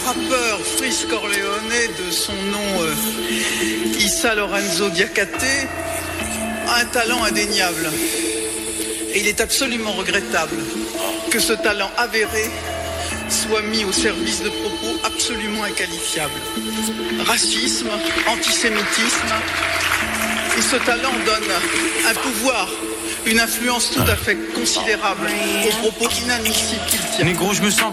rappeur Freeze Corleone, de son nom Issa Lorenzo Diakate, a un talent indéniable. Et il est absolument regrettable que ce talent avéré soit mis au service de propos absolument inqualifiables. Racisme, antisémitisme, et ce talent donne un pouvoir, une influence tout à fait considérable aux propos inadmissibles qu'il tient. Négro, je me sens